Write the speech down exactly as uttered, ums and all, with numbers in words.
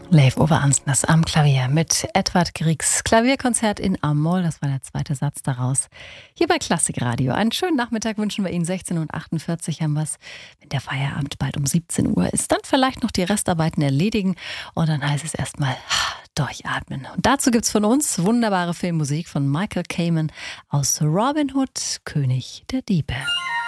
Leif Ove Ansners am Klavier mit Edvard Griegs Klavierkonzert in A-Moll. Das war der zweite Satz daraus. Hier bei Klassikradio. Einen schönen Nachmittag wünschen wir Ihnen. sechzehn Uhr achtundvierzig haben wir es. Wenn der Feierabend bald um siebzehn Uhr ist, dann vielleicht noch die Restarbeiten erledigen. Und dann heißt es erstmal durchatmen. Und dazu gibt es von uns wunderbare Filmmusik von Michael Kamen aus Robin Hood, König der Diebe.